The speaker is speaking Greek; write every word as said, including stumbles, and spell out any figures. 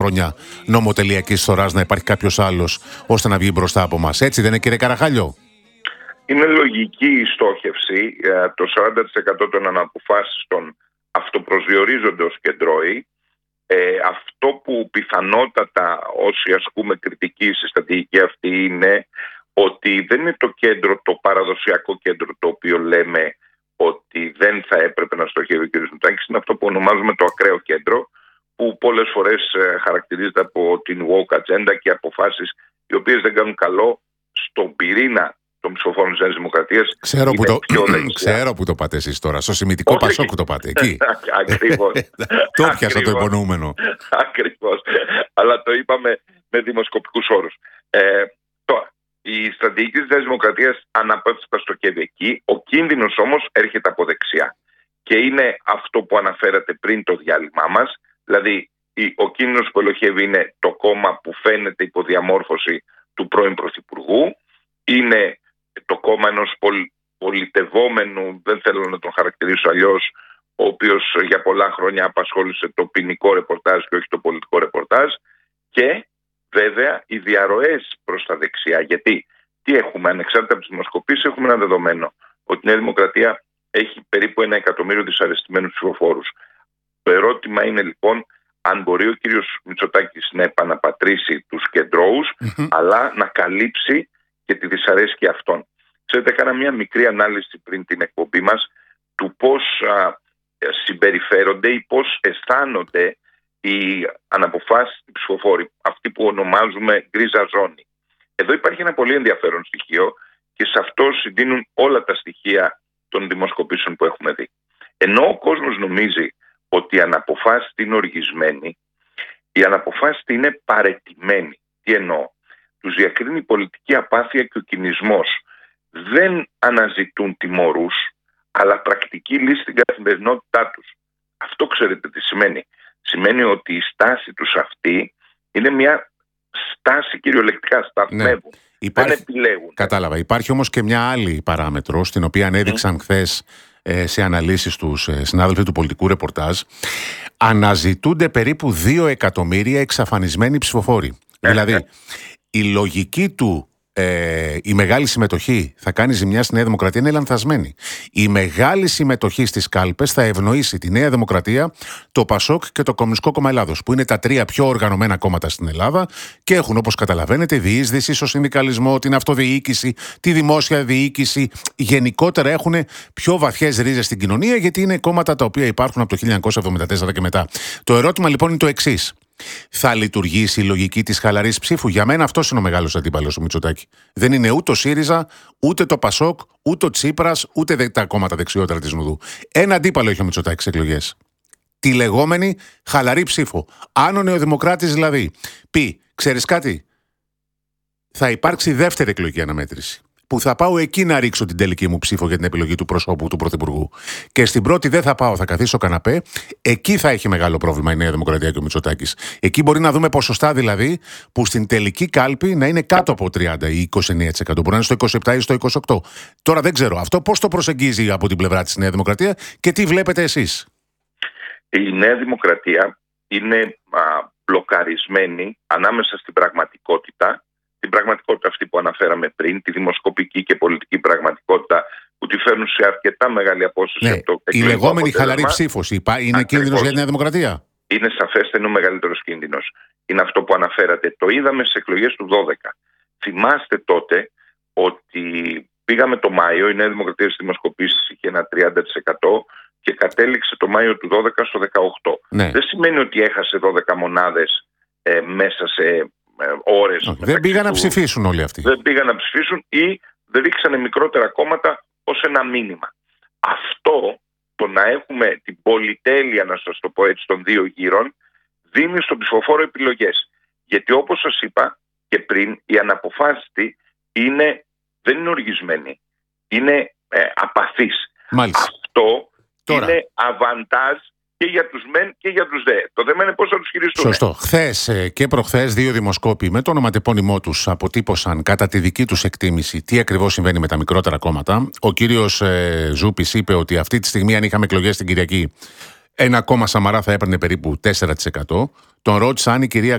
χρόνια νομοτελειακής φθοράς να υπάρχει κάποιος άλλος ώστε να βγει μπροστά από μας. Έτσι δεν είναι, κύριε Καραχάλιο? Είναι λογική η στόχευση. Το σαράντα τοις εκατό των αναποφάσιστων αυτοπροσδιορίζονται ως κεντρώοι. Ε, αυτό που πιθανότατα όσοι ασκούμε κριτική στη στρατηγική αυτή είναι ότι δεν είναι το κέντρο, το παραδοσιακό κέντρο το οποίο λέμε ότι δεν θα έπρεπε να στοχεύει ο κ. Μητσοτάκης. Είναι αυτό που ονομάζουμε το ακραίο κέντρο, που πολλές φορές χαρακτηρίζεται από την woke agenda και αποφάσεις οι οποίες δεν κάνουν καλό στον πυρήνα των ψηφοφόρων της Νέας Δημοκρατίας. Ξέρω, που το, ξέρω που το πάτε εσείς τώρα, στο σημητικό Πασόκ το πάτε, εκεί. Ακριβώς. Το πιάσα το υπονοούμενο. Ακριβώς. Αλλά το είπαμε με δημοσκοπικούς όρους. Ε, τώρα, η στρατηγική της Νέας Δημοκρατίας αναπέφτει στο κέντρο εκεί. Ο κίνδυνος όμως έρχεται από δεξιά. Και είναι αυτό που αναφέρατε πριν το διάλειμμα μας. Δηλαδή, ο κίνδυνος που ελοχεύει είναι το κόμμα που φαίνεται υποδιαμόρφωση του πρώην Πρωθυπουργού. Είναι το κόμμα ενός πολ, πολιτευόμενου, δεν θέλω να τον χαρακτηρίσω αλλιώς, ο οποίος για πολλά χρόνια απασχόλησε το ποινικό ρεπορτάζ και όχι το πολιτικό ρεπορτάζ. Και βέβαια οι διαρροές προς τα δεξιά. Γιατί τι έχουμε, ανεξάρτητα από τις δημοσκοπήσεις, έχουμε ένα δεδομένο ότι η Νέα Δημοκρατία έχει περίπου ένα εκατομμύριο δυσαρεστημένους ψηφοφόρους. Το ερώτημα είναι λοιπόν αν μπορεί ο κύριος Μητσοτάκης να επαναπατρίσει τους κεντρώους, mm-hmm. αλλά να καλύψει και τη δυσαρέσκεια αυτών. Ξέρετε, έκανα μια μικρή ανάλυση πριν την εκπομπή μας του πώς α, συμπεριφέρονται ή πώς αισθάνονται οι αναποφάσιστοι ψηφοφόροι, αυτοί που ονομάζουμε γκρίζα ζώνη. Εδώ υπάρχει ένα πολύ ενδιαφέρον στοιχείο και σε αυτό συντείνουν όλα τα στοιχεία των δημοσκοπήσεων που έχουμε δει. Ενώ ο κόσμος νομίζει ότι οι αναποφάσιστοι είναι οργισμένοι, οι αναποφάσιστοι είναι παραιτημένοι. Τι εννοώ? Τους διακρίνει η πολιτική απάθεια και ο κινησμός. Δεν αναζητούν τιμωρούς, αλλά πρακτική λύση στην καθημερινότητά τους. Αυτό ξέρετε τι σημαίνει? Σημαίνει ότι η στάση τους αυτή είναι μια στάση κυριολεκτικά, σταθμεύουν. Ναι. Υπάρχει... Δεν επιλέγουν. Κατάλαβα. Υπάρχει όμως και μια άλλη παράμετρο, την οποία ανέδειξαν mm. χθες ε, σε αναλύσεις τους ε, συνάδελφοι του πολιτικού ρεπορτάζ. Αναζητούνται περίπου δύο εκατομμύρια εξαφανισμένοι ψηφοφόροι. Δηλαδή, η λογική του, ε, η μεγάλη συμμετοχή θα κάνει ζημιά στη Νέα Δημοκρατία είναι λανθασμένη. Η μεγάλη συμμετοχή στις κάλπες θα ευνοήσει τη Νέα Δημοκρατία, το Πασόκ και το Κομμουνιστικό Κόμμα Ελλάδος, που είναι τα τρία πιο οργανωμένα κόμματα στην Ελλάδα και έχουν, όπως καταλαβαίνετε, διείσδυση στο συνδικαλισμό, την αυτοδιοίκηση, τη δημόσια διοίκηση. Γενικότερα έχουν πιο βαθιές ρίζες στην κοινωνία, γιατί είναι κόμματα τα οποία υπάρχουν από το χίλια εννιακόσια εβδομήντα τέσσερα και μετά. Το ερώτημα λοιπόν είναι το εξής. Θα λειτουργήσει η λογική της χαλαρής ψήφου? Για μένα αυτός είναι ο μεγάλος αντίπαλος του Μητσοτάκη. Δεν είναι ούτε ο ΣΥΡΙΖΑ, ούτε το ΠΑΣΟΚ, ούτε ο Τσίπρας, ούτε τα κόμματα δεξιότερα της Νουδού. Ένα αντίπαλο έχει ο Μητσοτάκης στις εκλογές. Τη λεγόμενη χαλαρή ψήφο. Αν ο Νεοδημοκράτης δηλαδή πει, ξέρεις κάτι, θα υπάρξει δεύτερη εκλογική αναμέτρηση, που θα πάω εκεί να ρίξω την τελική μου ψήφο για την επιλογή του προσώπου του Πρωθυπουργού. Και στην πρώτη δεν θα πάω, θα καθίσω στο καναπέ. Εκεί θα έχει μεγάλο πρόβλημα η Νέα Δημοκρατία και ο Μητσοτάκης. Εκεί μπορεί να δούμε ποσοστά δηλαδή που στην τελική κάλπη να είναι κάτω από τριάντα ή είκοσι εννέα τοις εκατό. Μπορεί να είναι στο είκοσι επτά ή στο είκοσι οκτώ. Τώρα δεν ξέρω αυτό πώς το προσεγγίζει από την πλευρά της Νέα Δημοκρατία και τι βλέπετε εσείς. Η Νέα Δημοκρατία είναι α, μπλοκαρισμένη ανάμεσα στην πραγματικότητα. Την πραγματικότητα αυτή που αναφέραμε πριν, τη δημοσκοπική και πολιτική πραγματικότητα που τη φέρνουν σε αρκετά μεγάλη απόσταση. Ναι, από το η λεγόμενη χαλαρή ψήφος είναι κίνδυνος για τη Νέα Δημοκρατία? Είναι σαφές, είναι ο μεγαλύτερος κίνδυνος. Είναι αυτό που αναφέρατε. Το είδαμε στις εκλογές του δώδεκα. Θυμάστε τότε ότι πήγαμε το Μάιο, η Νέα Δημοκρατία στις δημοσκοπήσεις είχε ένα τριάντα τοις εκατό και κατέληξε το Μάιο του δώδεκα στο δεκαοκτώ. Ναι. Δεν σημαίνει ότι έχασε δώδεκα μονάδες ε, μέσα σε ώρες. Όχι, δεν πήγαν να ψηφίσουν όλοι αυτοί. Δεν πήγαν να ψηφίσουν ή δεν ρίξανε μικρότερα κόμματα ως ένα μήνυμα. Αυτό, το να έχουμε την πολυτέλεια, να σας το πω έτσι, των δύο γύρων, δίνει στον ψηφοφόρο επιλογές. Γιατί όπως σας είπα και πριν, οι αναποφάσιστοι είναι, δεν είναι οργισμένοι. Είναι ε, απαθείς. Μάλιστα. Αυτό Τώρα είναι αβαντάζ και για τους μεν και για τους δε. Το θέμα είναι πώς θα τους χειριστούν. Σωστό. Χθες και προχθές δύο δημοσκόποι με το ονοματεπώνυμό τους αποτύπωσαν κατά τη δική τους εκτίμηση τι ακριβώς συμβαίνει με τα μικρότερα κόμματα. Ο κύριος ε, Ζούπης είπε ότι αυτή τη στιγμή, αν είχαμε εκλογές την Κυριακή, ένα κόμμα Σαμαρά θα έπαιρνε περίπου τέσσερα τοις εκατό. Τον ρώτησα αν η κυρία